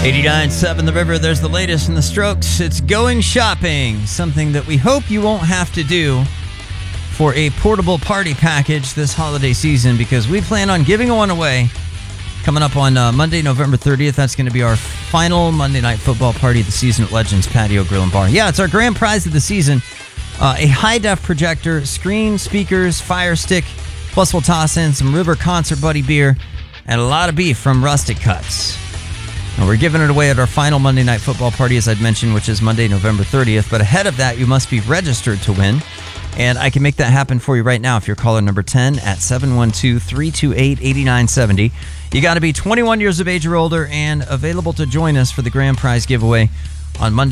89.7 The River, there's the latest in the Strokes. It's going shopping, something that we hope you won't have to do for a portable party package this holiday season, because we plan on giving one away coming up on Monday, November 30th. That's going to be our final Monday Night Football party of the season at Legends Patio Grill and Bar. Yeah, it's our grand prize of the season. A high-def projector, screen, speakers, Fire Stick, plus we'll toss in some River Concert Buddy beer and a lot of beef from Rustic Cuts. And we're giving it away at our final Monday Night Football party, as I'd mentioned, which is Monday, November 30th. But ahead of that, you must be registered to win. And I can make that happen for you right now if you're caller number 10 at 712-328-8970. You got to be 21 years of age or older and available to join us for the grand prize giveaway on Monday.